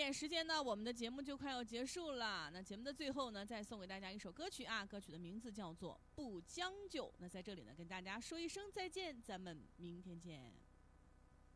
眼时间呢，我们的节目就快要结束了。那节目的最后呢，再送给大家一首歌曲啊，歌曲的名字叫做《不将就》。那在这里呢，跟大家说一声再见，咱们明天见。